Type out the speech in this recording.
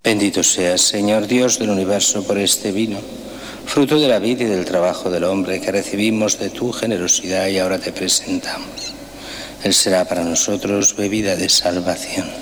Bendito seas, Señor Dios del universo, por este vino, fruto de la vida y del trabajo del hombre, que recibimos de tu generosidad y ahora te presentamos. Él será para nosotros bebida de salvación.